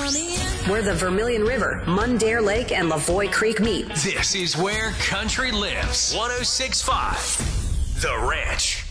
where the Vermilion River, Mundare Lake, and Lavoie Creek meet. This is where country lives. 106.5 The Ranch.